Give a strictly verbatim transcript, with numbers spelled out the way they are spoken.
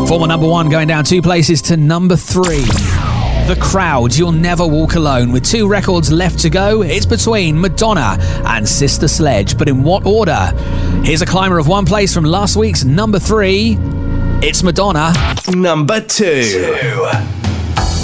Former number one going down two places to number three. The Crowd, You'll Never Walk Alone. With two records left to go, it's between Madonna and Sister Sledge. But in what order? Here's a climber of one place from last week's number three. It's Madonna. Number two. two.